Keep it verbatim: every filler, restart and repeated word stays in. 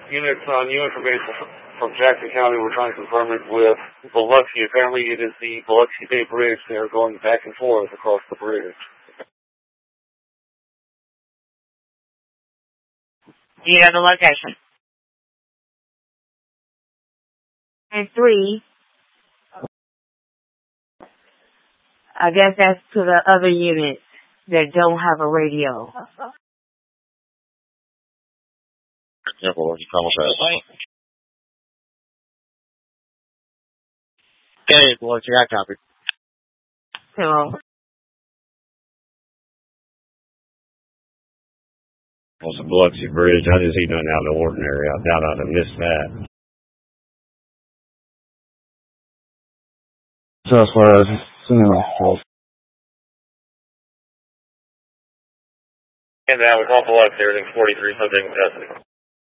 units on new information from Jackson County. We're trying to confirm it with Biloxi. Apparently it is the Biloxi Bay Bridge. They're going back and forth across the bridge. Do you know the location? And three, I guess that's to the other units that don't have a radio. Yeah, Biloxi, almost at it. Hey, Biloxi, I copy. So, On the Biloxi Bridge, I just see nothing out of the ordinary. I doubt I'd have missed that. Southwest, South. And that was all Biloxi, everything forty-three, subject in custody.